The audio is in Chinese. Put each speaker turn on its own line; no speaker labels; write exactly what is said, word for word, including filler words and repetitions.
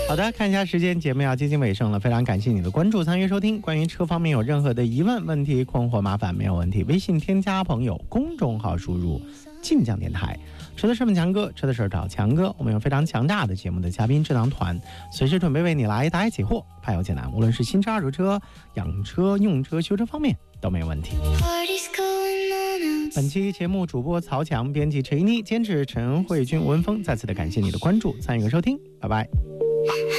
好的，看一下时间，节目要接近尾声了，非常感谢你的关注、参与、收听。关于车方面有任何的疑问、问题、困惑、麻烦，没有问题，微信添加朋友，公众号输入晋江电台。车的事问强哥，车的事找强哥。我们有非常强大的节目的嘉宾智囊团，随时准备为你来答疑解惑，排忧解难。无论是新车、二手车、养车、用车、修车方面都没有问题。本期节目主播曹强，编辑陈一妮，监制陈慧君、文峰。再次的感谢你的关注、参与和收听，拜拜。